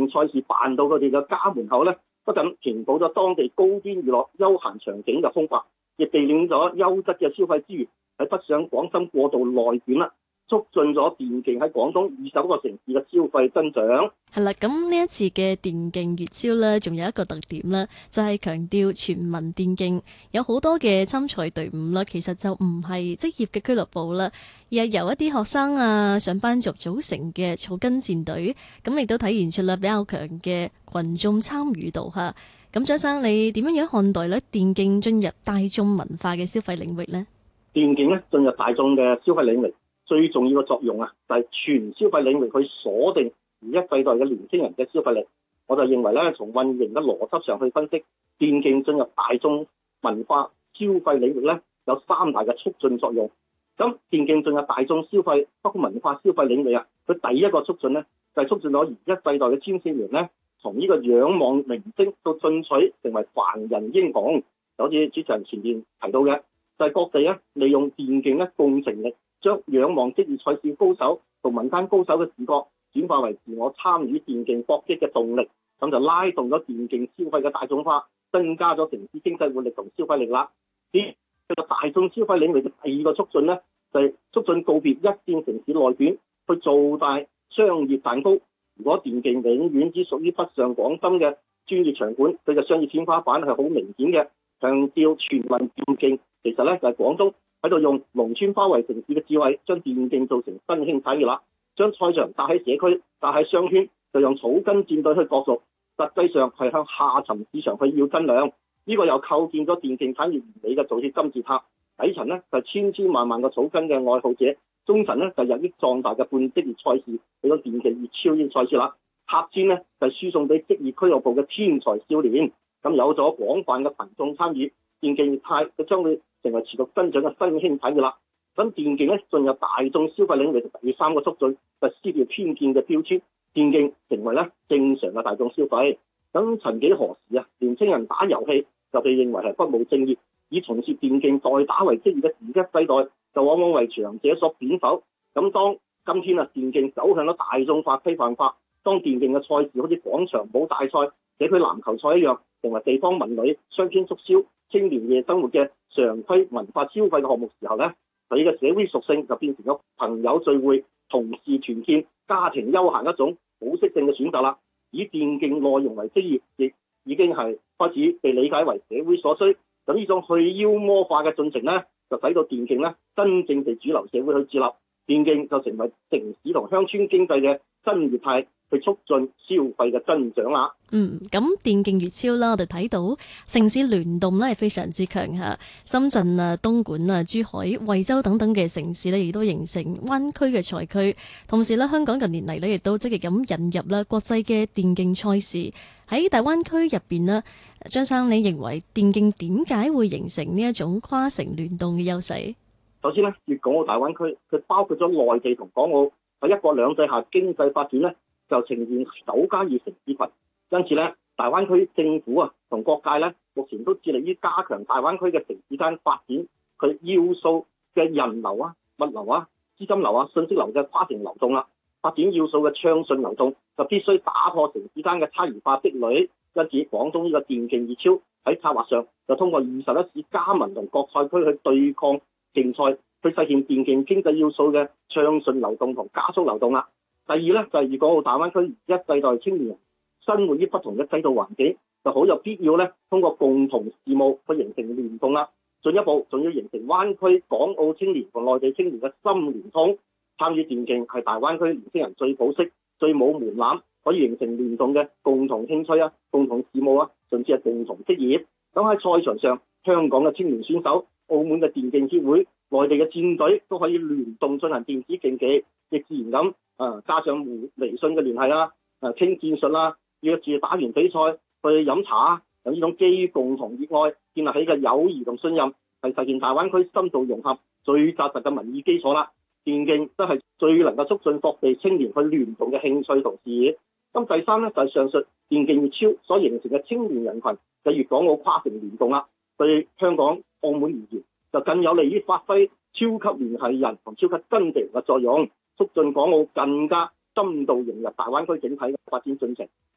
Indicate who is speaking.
Speaker 1: 競賽事辦到佢哋嘅家門口呢，不僅填補咗當地高端娛樂休閒場景嘅空白，亦避免咗優質嘅消費資源喺北上廣深過度內卷啦，促進咗電競喺廣東21個城市嘅消費增長。
Speaker 2: 係啦，咁呢一次嘅電競月超呢，仲有一個特點啦，就係強調全民電競，有好多嘅參賽隊伍啦，其實就唔係職業嘅俱樂部啦，而係由一啲學生啊、上班族組成嘅草根戰隊，咁亦都體現出啦比較強嘅群眾參與度嚇。咁張生，你點樣看待咧電競進入大眾文化嘅消費領域呢？
Speaker 1: 電競咧進入大眾嘅消費領域，最重要嘅作用啊，就係全消費領域去鎖定而一世代嘅年輕人嘅消費力。我就認為咧，從運營嘅邏輯上去分析，電競進入大眾文化消費領域咧，有3大嘅促進作用。咁電競進入大眾消費包括文化消費領域啊，佢第一個促進咧，就係促進咗而一世代嘅青少年咧，從呢個仰望明星到進取成為凡人英雄。就好似主持人前面提到嘅，就係各地咧利用電競咧共乘力，將仰望職業賽事高手同民間高手嘅視覺轉化為自我參與電競搏擊嘅動力，咁就拉動咗電競消費嘅大眾化，增加咗城市經濟活力同消費力啦。呢個大眾消費領域嘅第二個促進呢，就係促進告別一線城市內卷，去做大商業蛋糕。如果電競永遠只屬於北上廣深嘅專業場館，佢嘅商業天花板係好明顯嘅。強調全民電競，其實呢就係廣東喺度用農村包圍城市嘅智慧，將電競做成新興產業啦。將賽場搭喺社區、搭喺商圈，就用草根戰隊去角逐，實際上係向下沉市場去要增量。呢個又構建咗電競產業完美嘅組織金字塔。底層呢就係千千萬萬個草根嘅愛好者，中層呢就日益壯大嘅半職業賽事，俾咗電競月超呢個賽事啦。客戰呢就係輸送俾職業俱樂部嘅天才少年。咁有咗廣泛嘅群眾參與，電競業態就將會成為持續增長嘅新興產業啦。咁電競咧進入大眾消費領域嘅第3個促進，就撕掉偏見嘅標籤，電競成為咧正常嘅大眾消費。咁曾幾何時啊，年青人打遊戲就被認為係不務正業，以從事電競代打為職業嘅而家世代，就往往為長者所貶否。咁當今天啊，電競走向咗大眾化、規範化，當電競嘅賽事好似廣場舞大賽、社區籃球賽一樣，成為地方文旅、商圈促銷、青年夜生活嘅常規文化消費嘅項目時候呢，佢嘅社會屬性就變成咗朋友聚會、同事團建、家庭休閒一種保適性嘅選擇啦。以電競內容為職業，亦已經係開始被理解為社會所需。咁呢種去妖魔化嘅進程呢，就使到電競呢真正被主流社會去接納，電競就成為城市同鄉村經濟嘅新業態，去促進消費嘅增長啦。
Speaker 2: 咁電競月超啦，我哋睇到城市聯動咧係非常之強嚇，深圳啊、東莞啊、珠海、惠州等等嘅城市咧，亦都形成灣區嘅賽區。同時咧，香港近年嚟咧，亦都積極咁引入啦國際嘅電競賽事喺大灣區入邊呢。張生，你認為電競點解會形成呢一種跨城聯動嘅優勢？
Speaker 1: 首先呢，粵港澳大灣區佢包括咗內地同港澳喺一國兩制下經濟發展呢，就呈現9+2城市群。因此咧，大灣區政府啊同各界咧，目前都致力於加強大灣區嘅城市間發展，佢要素嘅人流啊、物流啊、資金流啊、信息流嘅跨城流動啦。發展要素嘅暢順流動，就必須打破城市間嘅差異化壁壘。因此，廣東呢個電競熱超喺策劃上，就通過21市加盟同各賽區去對抗競賽，去實現電競經濟要素嘅暢順流動同加速流動啦。第二咧，就係粵港澳大灣區一世代青年人生活於不同嘅制度環境，就好有必要咧，通過共同事務去形成聯動啦。進一步仲要形成灣區港澳青年同內地青年嘅心聯通。參與電競係大灣區年輕人最保適、最冇門檻，可以形成聯動嘅共同興趣啊、共同事務啊，甚至係共同職業。咁喺賽場上，香港嘅青年選手、澳門嘅電競協會、內地嘅戰隊都可以聯動進行電子競技，亦自然咁加上微信嘅聯繫啦，傾戰術啦，約住打完比賽去飲茶啊，有呢種基於共同熱愛建立起嘅友誼同信任，係實現大灣區深度融合最紮實嘅民意基礎啦。電競都係最能夠促進各地青年去聯動嘅興趣同事業。咁第三呢，就係上述電競月超所形成嘅青年人群嘅粵港澳跨城聯動啦。對香港、澳門而言，就更有利於發揮超級聯繫人同超級真地人嘅作用，促進港澳更加深度融入大灣區整體嘅發展進程。